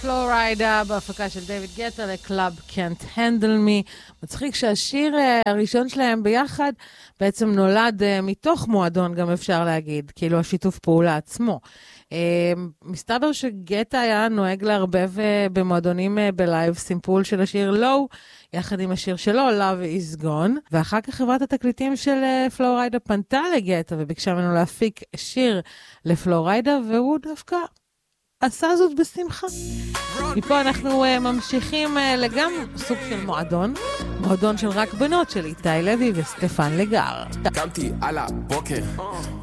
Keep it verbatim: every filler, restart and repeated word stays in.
פלוריידה בהפקה של דיוויד גטה לקלאב Can't Handle Me. מצחיק שהשיר הראשון שלהם ביחד בעצם נולד מתוך מועדון, גם אפשר להגיד, כאילו השיתוף פעולה עצמו. מסתבר שגטה היה נוהג להרבב במועדונים בלייב סימפול של השיר לואו, יחד עם השיר שלו, Love is Gone, ואחר כך חברת התקליטים של פלוריידה פנתה לגטה וביקשה ממנו להפיק שיר לפלוריידה, והוא דווקא עשה זאת בשמחה. מפה אנחנו uh, ממשיכים uh, לגם סוג של מועדון, מועדון של רק בנות של איתי לוי וסטפן לגר. קמתי על הבוקר,